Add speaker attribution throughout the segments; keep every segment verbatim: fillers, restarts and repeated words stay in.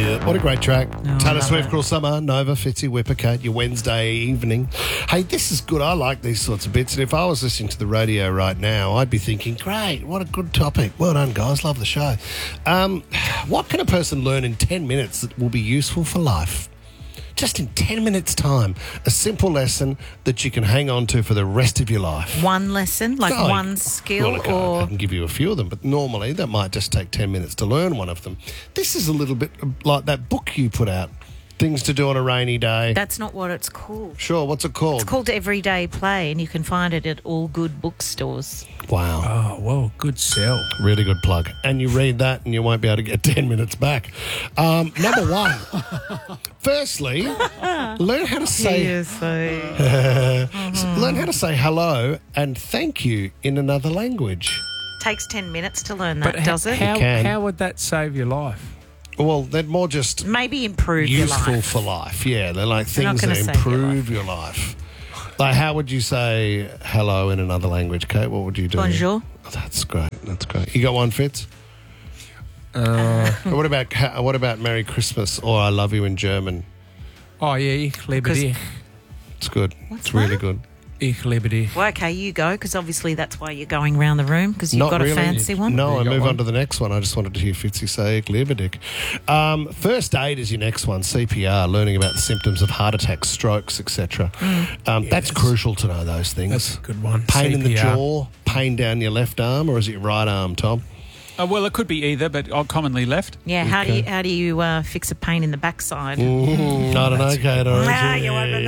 Speaker 1: Yeah, what a great track.
Speaker 2: Oh,
Speaker 1: Taylor
Speaker 2: I
Speaker 1: Swift,
Speaker 2: love
Speaker 1: Cruel Summer, Nova, Fitzy, Whippercat, your Wednesday evening. Hey, this is good. I like these sorts of bits. And if I was listening to the radio right now, I'd be thinking, great, what a good topic. Well done, guys. Love the show. Um, what can a person learn in ten minutes that will be useful for life? Just in ten minutes' time. A simple lesson that you can hang on to for the rest of your life.
Speaker 2: One lesson, like
Speaker 1: No,
Speaker 2: one skill,
Speaker 1: well, I can-
Speaker 2: or
Speaker 1: I can give you a few of them, but normally that might just take ten minutes to learn one of them. This is a little bit like that book you put out, Things to Do on a Rainy Day.
Speaker 2: that's not what it's called.
Speaker 1: Sure, what's it called?
Speaker 2: It's called Everyday Play, and you can find it at all good bookstores.
Speaker 1: Wow.
Speaker 3: Oh, well, good sell.
Speaker 1: Really good plug. And you read that and you won't be able to get ten minutes back. Um, number one. Firstly, learn how to say learn how to say hello and thank you in another language.
Speaker 2: Takes ten minutes to learn that,
Speaker 3: But
Speaker 2: does it?
Speaker 3: how,
Speaker 1: can.
Speaker 3: how would that save your life?
Speaker 1: Well, they're more just
Speaker 2: Maybe improve your
Speaker 1: useful
Speaker 2: life.
Speaker 1: for life. Yeah, they're like
Speaker 2: They're not
Speaker 1: things that
Speaker 2: gonna save your
Speaker 1: improve your life. Like, how would you say hello in another language, Kate? What would you do?
Speaker 2: Bonjour.
Speaker 1: Oh, that's great. That's great. You got one, Fitz?
Speaker 3: Uh,
Speaker 1: What about ca- what about Merry Christmas or I love you in German?
Speaker 3: oh, yeah, ich liebe dich.
Speaker 1: It's good.
Speaker 2: What's
Speaker 1: it's really
Speaker 2: that?
Speaker 1: good.
Speaker 3: Ich liebe dich.
Speaker 2: Well, okay, you go, because obviously that's why you're going round the room, because you've
Speaker 1: Not
Speaker 2: got
Speaker 1: really.
Speaker 2: a fancy one.
Speaker 1: No,
Speaker 3: You
Speaker 1: I
Speaker 3: got
Speaker 1: move
Speaker 3: one?
Speaker 1: on to the next one. I just wanted to hear Fitzy say ich liebe dich. Um, first aid is your next one. C P R, learning about the symptoms of heart attacks, strokes, et cetera. Um, That's crucial to know those things.
Speaker 3: That's a good one.
Speaker 1: Pain in the
Speaker 3: C P R.
Speaker 1: jaw, pain down your left arm, or is it your right arm, Tom?
Speaker 4: Uh, well, it could be either, but uh, commonly left.
Speaker 2: Yeah, how do you how do you uh, fix a pain in the backside?
Speaker 1: Mm, I don't know, Kate.
Speaker 2: Ah, you open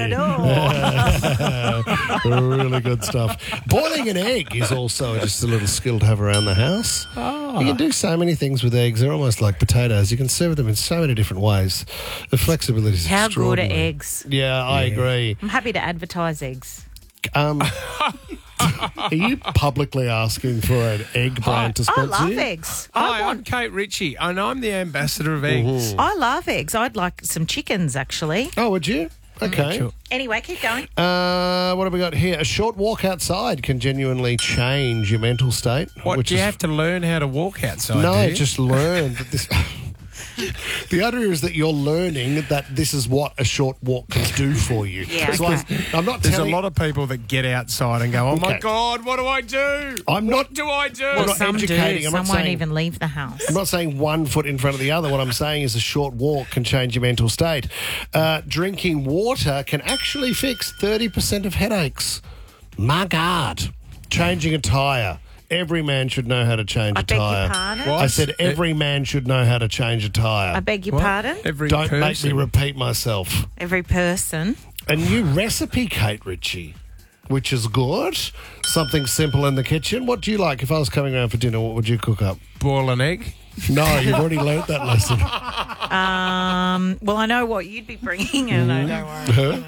Speaker 2: the door.
Speaker 1: Really good stuff. Boiling an egg is also just a little skill to have around the house.
Speaker 3: Oh.
Speaker 1: You can do so many things with eggs. They're almost like potatoes. You can serve them in so many different ways. The flexibility is
Speaker 2: How good are
Speaker 1: extraordinary.
Speaker 2: eggs?
Speaker 1: Yeah, I
Speaker 3: Yeah.
Speaker 1: agree.
Speaker 2: I'm happy to advertise eggs.
Speaker 1: Um, are you publicly asking for an egg brand to
Speaker 2: I
Speaker 1: sponsor
Speaker 2: love
Speaker 1: you?
Speaker 2: eggs. I
Speaker 3: Hi, I'm
Speaker 2: want.
Speaker 3: Kate Ritchie, and I'm the ambassador of eggs.
Speaker 2: I love eggs. I'd like some chickens, actually.
Speaker 1: Oh, would you? Okay.
Speaker 3: Sure.
Speaker 2: Anyway, keep going.
Speaker 1: Uh, what have we got here? A short walk outside can genuinely change your mental state.
Speaker 3: What,
Speaker 1: which
Speaker 3: do you
Speaker 1: is
Speaker 3: have to learn how to walk outside?
Speaker 1: No,
Speaker 3: do you?
Speaker 1: just learn that this. The idea is that you're learning that this is what a short walk can do for you.
Speaker 2: Yeah,
Speaker 1: It's
Speaker 2: okay.
Speaker 1: like, I'm not
Speaker 3: There's a
Speaker 1: telling.
Speaker 3: lot of people that get outside and go, oh, my
Speaker 1: Okay.
Speaker 3: God, what do I do?
Speaker 1: I'm
Speaker 3: what
Speaker 1: not-
Speaker 3: do I do?
Speaker 1: I'm
Speaker 2: Well,
Speaker 1: not
Speaker 2: some do.
Speaker 1: educating. I'm
Speaker 2: Some
Speaker 1: not
Speaker 2: won't
Speaker 1: saying-
Speaker 2: even leave the house.
Speaker 1: I'm not saying one foot in front of the other. What I'm saying is a short walk can change your mental state. Uh, drinking water can actually fix thirty percent of headaches. My God. Changing a tyre. Every man should know how to change
Speaker 2: I
Speaker 1: a
Speaker 2: beg your
Speaker 1: tyre.
Speaker 2: pardon?
Speaker 3: What?
Speaker 1: I said every man should know how to change a tyre.
Speaker 2: I beg your
Speaker 3: What?
Speaker 2: pardon?
Speaker 3: Every
Speaker 1: Don't
Speaker 3: person.
Speaker 1: make me repeat myself.
Speaker 2: Every person.
Speaker 1: A new recipe, Kate Ritchie, which is good. Something simple in the kitchen. What do you like? If I was coming around for dinner, what would you cook up?
Speaker 3: Boil an egg.
Speaker 1: No, you've already learnt that lesson.
Speaker 2: Um, well, I know what you'd be bringing, and I don't worry.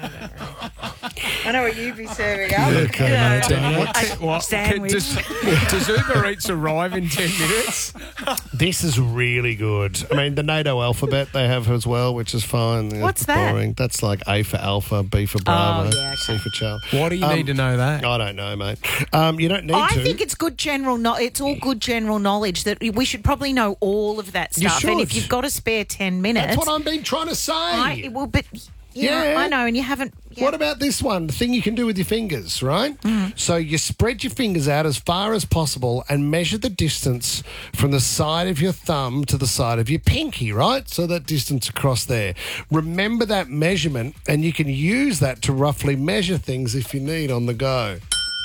Speaker 2: I know what you'd be serving up.
Speaker 1: Okay,
Speaker 2: Yeah.
Speaker 1: mate, don't
Speaker 2: A
Speaker 3: What?
Speaker 2: sandwich.
Speaker 3: Does, does Uber Eats arrive in ten minutes?
Speaker 1: This is really good. I mean, the NATO alphabet they have as well, which is fine. It's
Speaker 2: What's that?
Speaker 1: boring. That's like A for Alpha, B for Bravo,
Speaker 2: yeah, okay.
Speaker 1: C for Charlie.
Speaker 3: Why do you
Speaker 1: Um,
Speaker 3: need to know that?
Speaker 1: I don't know, mate. Um, you don't need
Speaker 2: I
Speaker 1: to.
Speaker 2: think it's good general. No, it's all good general knowledge that we should probably know all of that
Speaker 1: You
Speaker 2: stuff. And if
Speaker 1: should.
Speaker 2: you've got a spare ten minutes,
Speaker 1: That's what I've been trying to say.
Speaker 2: I, well, but yeah,
Speaker 1: Yeah.
Speaker 2: I know, and you haven't. Yeah.
Speaker 1: What about this one? The thing you can do with your fingers, right? So you spread your fingers out as far as possible and measure the distance from the side of your thumb to the side of your pinky, right? So that distance across there. Remember that measurement, and you can use that to roughly measure things if you need on the go.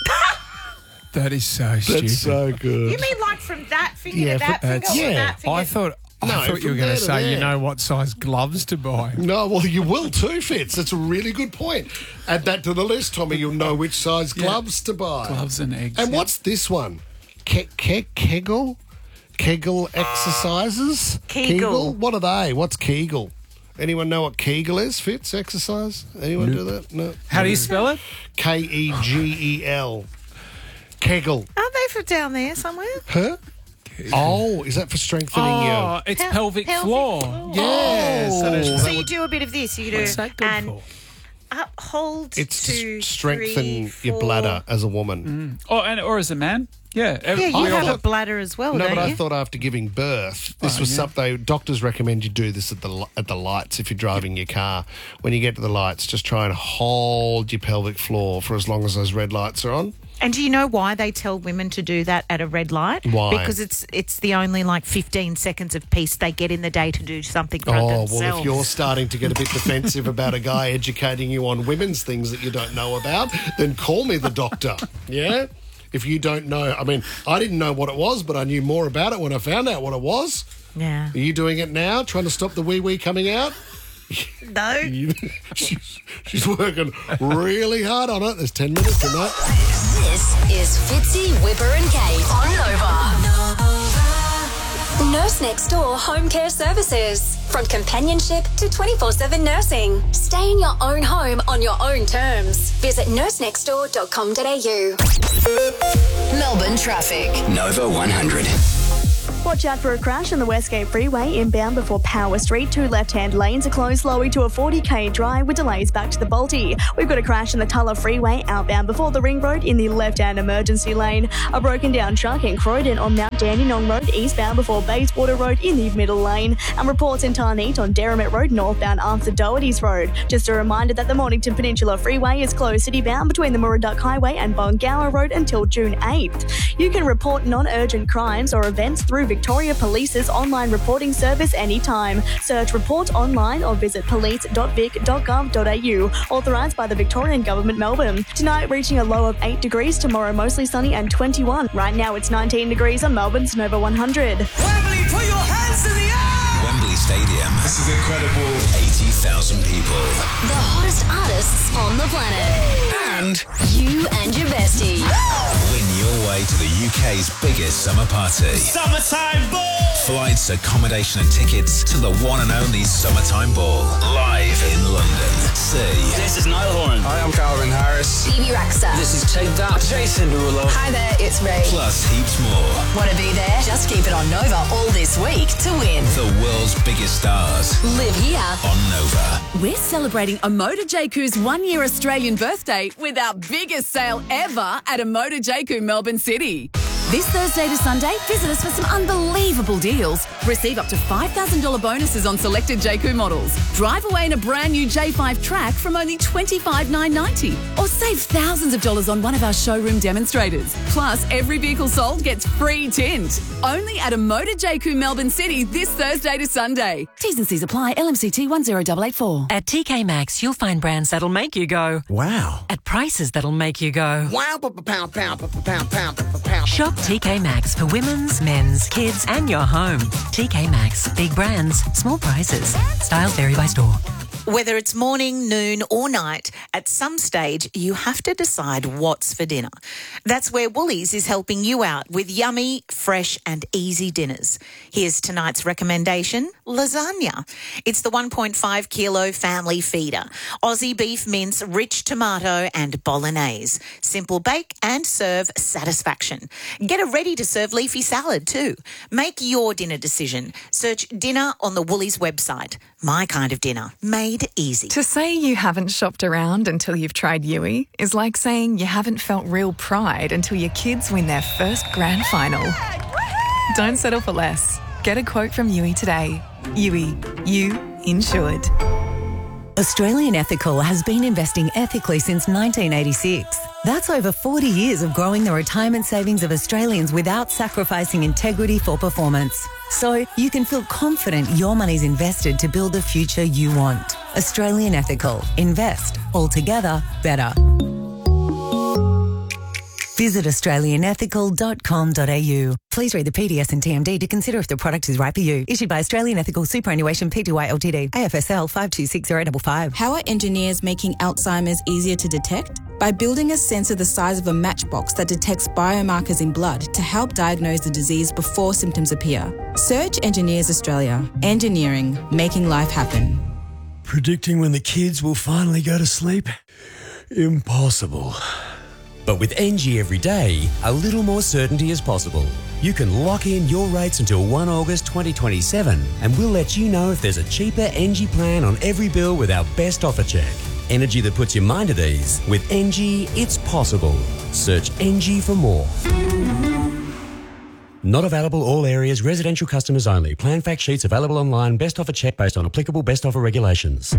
Speaker 3: That is so stupid.
Speaker 1: That's so good.
Speaker 2: You mean like from that finger
Speaker 1: Yeah,
Speaker 2: to that
Speaker 1: from-
Speaker 2: finger?
Speaker 1: that's-
Speaker 2: or
Speaker 1: yeah.
Speaker 2: that finger?
Speaker 3: I thought I
Speaker 1: No,
Speaker 3: thought you were
Speaker 1: from
Speaker 3: going
Speaker 1: there
Speaker 3: to
Speaker 1: to
Speaker 3: say you
Speaker 1: there.
Speaker 3: know what size gloves to buy.
Speaker 1: No, well, you will too, Fitz. That's a really good point. Add that to the list, Tommy. You'll know which size gloves to buy.
Speaker 4: Gloves and eggs.
Speaker 1: And
Speaker 4: yeah.
Speaker 1: what's this one? Ke- ke- Kegel? Kegel exercises?
Speaker 2: Kegel.
Speaker 1: What are they? What's Kegel? Anyone know what Kegel is, Fitz? Exercise? Anyone do that? No.
Speaker 4: How do you spell it?
Speaker 1: K E G E L. Kegel.
Speaker 2: Aren't they from down there somewhere?
Speaker 1: Huh? Oh, is that for strengthening
Speaker 4: Oh,
Speaker 1: your...
Speaker 4: it's
Speaker 2: Pel-
Speaker 4: pelvic,
Speaker 2: pelvic
Speaker 4: floor.
Speaker 2: floor.
Speaker 4: Yes.
Speaker 1: Oh.
Speaker 4: that is-
Speaker 2: So you do a bit of this. You do
Speaker 3: What's that good
Speaker 2: and
Speaker 3: for?
Speaker 2: up, hold
Speaker 1: It's
Speaker 2: two,
Speaker 1: to strengthen
Speaker 2: three,
Speaker 1: your
Speaker 2: four.
Speaker 1: bladder as a woman.
Speaker 4: Oh, and or as a man. Yeah. ev-
Speaker 2: Yeah, you
Speaker 4: we all-
Speaker 2: have a bladder as well,
Speaker 1: No,
Speaker 2: don't
Speaker 1: but
Speaker 2: you?
Speaker 1: I thought after giving birth, this was something doctors recommend you do this at the li- at the lights if you're driving your car. When you get to the lights, just try and hold your pelvic floor for as long as those red lights are on.
Speaker 2: And do you know why they tell women to do that at a red light?
Speaker 1: Why?
Speaker 2: Because it's it's the only like fifteen seconds of peace they get in the day to do something for
Speaker 1: Oh,
Speaker 2: themselves.
Speaker 1: well, if you're starting to get a bit defensive about a guy educating you on women's things that you don't know about, then call me the doctor, yeah? If you don't know, I mean, I didn't know what it was, but I knew more about it when I found out what it was.
Speaker 2: Yeah.
Speaker 1: Are you doing it now, trying to stop the wee-wee coming out?
Speaker 2: No.
Speaker 1: You- she's, she's working really hard on it. There's ten minutes in that.
Speaker 5: This is Fitzy, Whipper and Kate on Nova. Nurse Next Door Home Care Services. From companionship to twenty-four seven nursing. Stay in your own home on your own terms. Visit nurse next door dot com dot a u. Melbourne traffic.
Speaker 6: Nova one hundred.
Speaker 7: Watch out for a crash on the Westgate Freeway inbound before Power Street. Two left-hand lanes are closed, slowing to a forty k drive with delays back to the Balti. We've got a crash in the Tulla Freeway outbound before the Ring Road in the left-hand emergency lane. A broken down truck in Croydon on Mount Dandenong Road eastbound before Bayswater Road in the middle lane. And reports in Tarneet on Derrimut Road northbound after Doherty's Road. Just a reminder that the Mornington Peninsula Freeway is closed city-bound between the Murray Duck Highway and Bongour Road until June eighth. You can report non-urgent crimes or events through Victoria Police's online reporting service anytime. Search Report online or visit police dot vic dot gov dot a u. Authorised by the Victorian Government, Melbourne. Tonight reaching a low of eight degrees, tomorrow mostly sunny and twenty-one. Right now it's nineteen degrees on Melbourne's Nova one hundred.
Speaker 8: Wembley, put your hands in the air!
Speaker 6: Wembley Stadium.
Speaker 9: This is incredible.
Speaker 6: eighty thousand people.
Speaker 5: The hottest artists on the planet.
Speaker 6: And
Speaker 5: You and your bestie.
Speaker 6: win your way to the U K's biggest summer party.
Speaker 8: Summertime ball!
Speaker 6: Flights, accommodation and tickets to the one and only Summertime Ball. Live in London. See
Speaker 8: This is Niall Horan.
Speaker 9: Hi, I'm Calvin Harris.
Speaker 5: Phoebe Raxter.
Speaker 8: This is Tate That. Jason Derulo.
Speaker 5: Hi there, it's Ray.
Speaker 6: plus heaps more.
Speaker 5: Want to be there? Just keep it on Nova all this week to win.
Speaker 6: The world's biggest stars
Speaker 5: Live here.
Speaker 6: on Nova.
Speaker 10: We're celebrating Emoda Jaku's one-year Australian birthday with our biggest sale ever at Emoda Jaku, Melbourne City. This Thursday to Sunday, visit us for some unbelievable deals. Receive up to five thousand dollars bonuses on selected Jaku models. Drive away in a brand new J five Track from only twenty-five thousand nine hundred ninety dollars. Or save thousands of dollars on one of our showroom demonstrators. Plus, every vehicle sold gets free tint. Only at Emoda Jaku, Melbourne City this Thursday to Sunday. T's and C's apply. L M C T one zero eight eight four.
Speaker 11: At T K Maxx, you'll find brands that'll make you go.
Speaker 6: Wow.
Speaker 11: At prices that'll make you go.
Speaker 8: Wow, pound, pound, pound, pound, pound, pound.
Speaker 11: Shop T K Maxx for women's, men's, kids, and your home. T K Maxx. Big brands, small prices. Styles vary by store.
Speaker 2: Whether it's morning, noon or night, at some stage you have to decide what's for dinner. That's where Woolies is helping you out with yummy, fresh and easy dinners. Here's tonight's recommendation, lasagna. It's the one point five kilo family feeder. Aussie beef mince, rich tomato and bolognese. Simple bake and serve satisfaction. Get a ready-to-serve leafy salad too. Make your dinner decision. Search dinner on the Woolies website. My kind of dinner, made easy.
Speaker 12: To say you haven't shopped around until you've tried Yui is like saying you haven't felt real pride until your kids win their first grand final. Don't settle for less. Get a quote from Yui today. Yui, you insured.
Speaker 11: Australian Ethical has been investing ethically since nineteen eighty-six. That's over forty years of growing the retirement savings of Australians without sacrificing integrity for performance. So you can feel confident your money's invested to build the future you want. Australian Ethical. Invest. Altogether better. Visit australian ethical dot com dot a u. Please read the P D S and T M D to consider if the product is right for you. Issued by Australian Ethical Superannuation Pty Ltd. A F S L five two six zero five five.
Speaker 13: How are engineers making Alzheimer's easier to detect? By building a sensor the size of a matchbox that detects biomarkers in blood to help diagnose the disease before symptoms appear. Search Engineers Australia. Engineering, making life happen.
Speaker 14: Predicting when the kids will finally go to sleep? Impossible. But with N G Every Day, a little more certainty is possible. You can lock in your rates until the first of August twenty twenty-seven, and we'll let you know if there's a cheaper N G plan on every bill with our best offer check. Energy that puts your mind at ease. With N G, it's possible. Search N G for more. Not available all areas, residential customers only. Plan fact sheets available online. Best offer check based on applicable best offer regulations.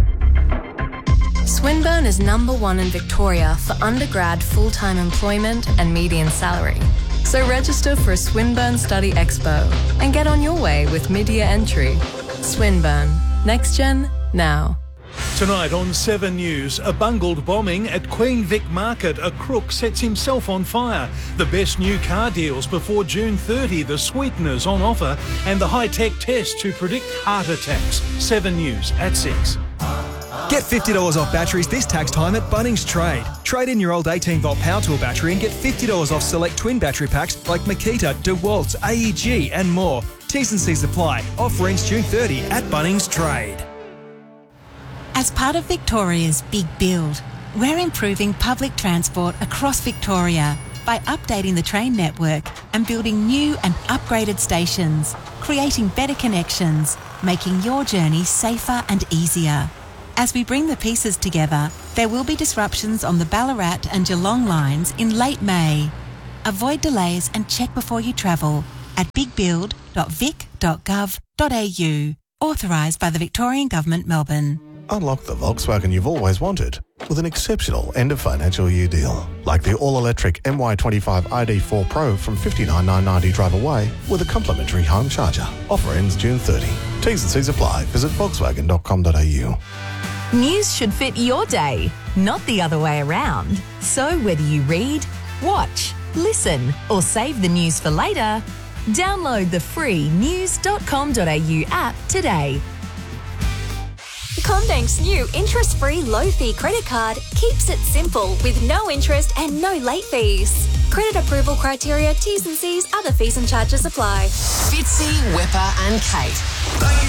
Speaker 15: Swinburne is number one in Victoria for undergrad full-time employment and median salary. So register for a Swinburne Study Expo and get on your way with mid-year entry. Swinburne. Next Gen, now.
Speaker 16: Tonight on Seven News, a bungled bombing at Queen Vic Market. A crook sets himself on fire. The best new car deals before June thirtieth, the sweeteners on offer, and the high-tech test to predict heart attacks. Seven News at six.
Speaker 17: Get fifty dollars off batteries this tax time at Bunnings Trade. Trade in your old eighteen volt power tool battery and get fifty dollars off select twin battery packs like Makita, DeWalt's, A E G and more. T's and C's apply. Offer ends June thirtieth at Bunnings Trade.
Speaker 18: As part of Victoria's Big Build, we're improving public transport across Victoria by updating the train network and building new and upgraded stations, creating better connections, making your journey safer and easier. As we bring the pieces together, there will be disruptions on the Ballarat and Geelong lines in late May. Avoid delays and check before you travel at big build dot vic dot gov dot a u. Authorised by the Victorian Government, Melbourne.
Speaker 19: Unlock the Volkswagen you've always wanted with an exceptional end of financial year deal. Like the all-electric M Y twenty-five I D four Pro from fifty-nine thousand nine hundred ninety drive away with a complimentary home charger. Offer ends June thirtieth. T's and C's apply. Visit volkswagen dot com dot a u.
Speaker 20: News should fit your day, not the other way around. So whether you read, watch, listen or save the news for later, download the free news dot com dot a u app today.
Speaker 5: CommBank's new interest-free low-fee credit card keeps it simple with no interest and no late fees. Credit approval criteria, T's and C's, other fees and charges apply.
Speaker 21: Fitzy, Wepper and Kate.